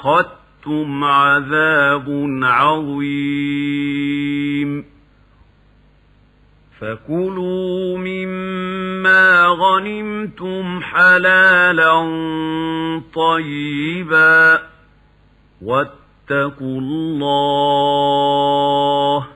أخذتم عذاب عظيم فكلوا مما غنمتم حلالا طيبا واتقوا الله